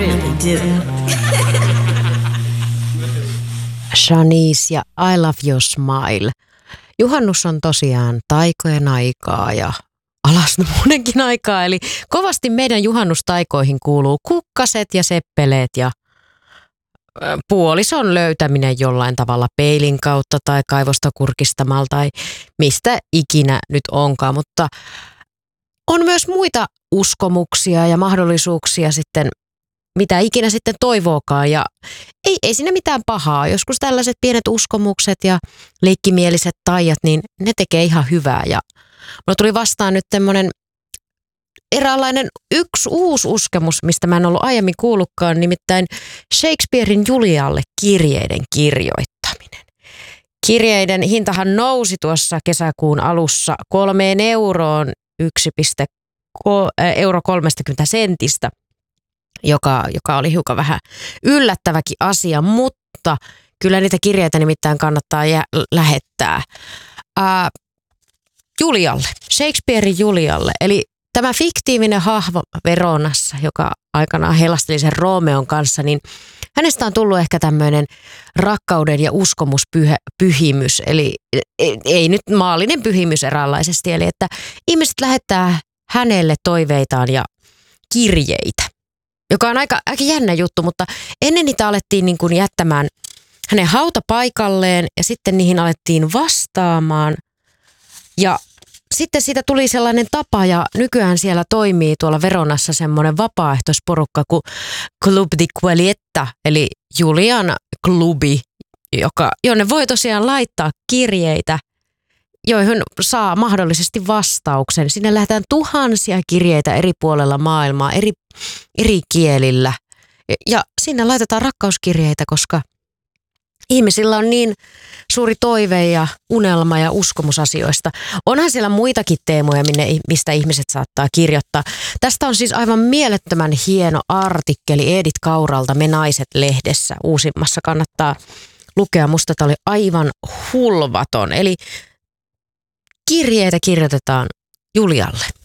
really do. Shanice ja I Love Your Smile. Juhannus on tosiaan taikojen aikaa ja alasnomuudenkin aikaa, eli kovasti meidän juhannustaikoihin kuuluu kukkaset ja seppeleet ja puolison löytäminen jollain tavalla peilin kautta tai kaivosta kurkistamalla tai mistä ikinä nyt onkaan, mutta on myös muita uskomuksia ja mahdollisuuksia sitten, mitä ikinä sitten toivookaan ja ei siinä mitään pahaa. Joskus tällaiset pienet uskomukset ja leikkimieliset taijat, niin ne tekee ihan hyvää ja mulla tuli vastaan nyt tämmöinen eräänlainen yksi uusi uskomus, mistä mä en ollut aiemmin kuullutkaan, nimittäin Shakespearein Julialle kirjeiden kirjoittaminen. Kirjeiden hintahan nousi tuossa kesäkuun alussa 3 euroon 1,30 €, joka oli hiukan vähän yllättäväkin asia, mutta kyllä niitä kirjeitä nimittäin kannattaa lähettää Julialle, Shakespearein Julialle, eli tämä fiktiivinen hahmo Veronassa, joka aikanaan helasteli sen Romeon kanssa, niin hänestä on tullut ehkä tämmöinen rakkauden ja uskomuspyhimys, eli ei nyt maallinen pyhimys eräänlaisesti, eli että ihmiset lähettää hänelle toiveitaan ja kirjeitä, joka on aika jännä juttu, mutta ennen niitä alettiin niin kuin jättämään hänen hautapaikalleen ja sitten niihin alettiin vastaamaan ja sitten siitä tuli sellainen tapa ja nykyään siellä toimii tuolla Veronassa semmoinen vapaaehtoisporukka kuin Club di Quelietta, eli Julian klubi, jonne voi tosiaan laittaa kirjeitä, joihin saa mahdollisesti vastauksen. Sinne lähdetään tuhansia kirjeitä eri puolella maailmaa, eri kielillä ja sinne laitetaan rakkauskirjeitä, koska ihmisillä on niin suuri toive ja unelma ja uskomusasioista. Onhan siellä muitakin teemoja, mistä ihmiset saattaa kirjoittaa. Tästä on siis aivan mielettömän hieno artikkeli Edith Kauralta Me Naiset-lehdessä uusimmassa. Kannattaa lukea. Musta tämä oli aivan hulvaton. Eli kirjeitä kirjoitetaan Julialle.